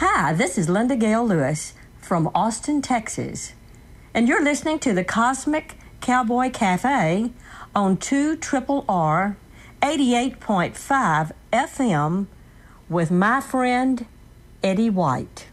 Hi, this is Linda Gale Lewis from Austin, Texas, and you're listening to the Cosmic Cowboy Cafe on 2RRR 88.5 FM with my friend Eddie White.